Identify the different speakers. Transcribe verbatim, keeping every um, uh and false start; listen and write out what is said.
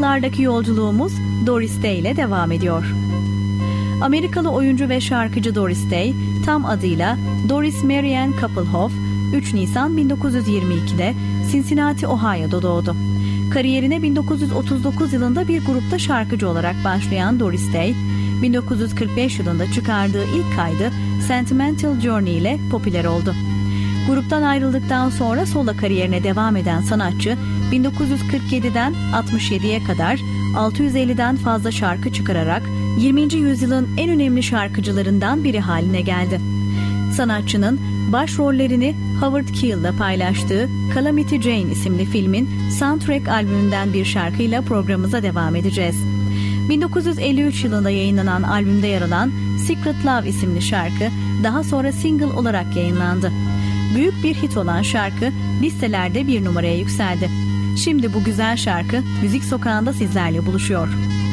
Speaker 1: yıllardaki yolculuğumuz Doris Day ile devam ediyor. Amerikalı oyuncu ve şarkıcı Doris Day, tam adıyla Doris Marianne Kappelhoff, üç Nisan bin dokuz yüz yirmi ikide Cincinnati, Ohio'da doğdu. Kariyerine bin dokuz yüz otuz dokuz yılında bir grupta şarkıcı olarak başlayan Doris Day, bin dokuz yüz kırk beş yılında çıkardığı ilk kaydı Sentimental Journey ile popüler oldu. Gruptan ayrıldıktan sonra solo kariyerine devam eden sanatçı, bin dokuz yüz kırk yediden altmış yediye kadar altı yüz elliden fazla şarkı çıkararak yirminci yüzyılın en önemli şarkıcılarından biri haline geldi. Sanatçının başrollerini Howard Keele'la paylaştığı Calamity Jane isimli filmin soundtrack albümünden bir şarkıyla programımıza devam edeceğiz. bin dokuz yüz elli üç yılında yayınlanan albümde yer alan Secret Love isimli şarkı daha sonra single olarak yayınlandı. Büyük bir hit olan şarkı listelerde bir numaraya yükseldi. Şimdi bu güzel şarkı Müzik Sokağı'nda sizlerle buluşuyor.